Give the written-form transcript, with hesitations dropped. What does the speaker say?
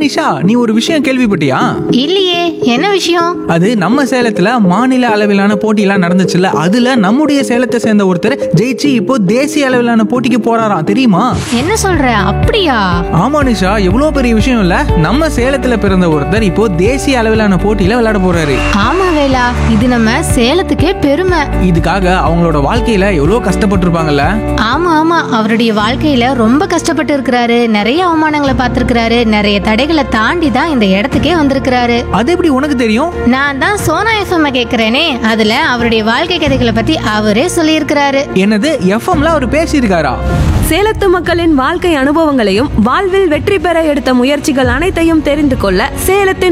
நிஷா, நீ ஒரு விஷயம் கேள்விப்பட்டியா? இல்லையே, என்ன விஷயம்? அது நம்ம சேலத்துல மாநில அளவிலான போட்டியெல்லாம் நடந்துச்சுல்ல, அதுல நம்முடைய சேலத்தை சேர்ந்த ஒருத்தர் ஜெயிச்சு இப்போ தேசிய அளவிலான போட்டிக்கு போறாராம், தெரியுமா? என்ன சொல்ற? அப்படியா? ஆமா நிஷா, எவ்வளவு பெரிய விஷயம் இல்ல. நம்ம சேலத்துல பிறந்த ஒருத்தர் இப்போ தேசிய அளவிலான போட்டியில விளையாட போறாரு. ஆமா வேலா, இது நம்ம சேலத்துக்கே பெருமை. இதுக்காக அவங்களோட வாழ்க்கையில எவ்வளவு கஷ்டப்பட்டிருப்பாங்கல்ல. ஆமா ஆமா, அவருடைய வாழ்க்கையில ரொம்ப கஷ்டப்பட்டு இருக்கிறாரு. நிறைய அவமானங்களை பார்த்திருக்கிறாரு. நிறைய தடைகளை தாண்டி தான் இந்த இடத்துக்கே வந்திருக்கிறாரு. அது எப்படி உனக்கு தெரியும்? நான் தான் சோனா எஃப்எம் கேக்குறேனே, அதுல அவருடைய வாழ்க்கை கதைகளை பத்தி அவரே சொல்லியிருக்கிறாரு. என்னது, எஃப்எம்ல அவர் பேசியிருக்காரா? சேலத்து மக்களின் வாழ்க்கை அனுபவங்களையும் வாழ்வில் வெற்றி பெற எடுத்த முயற்சிகள் அனைத்தையும் தெரிந்து கொள்ள சேலத்தின்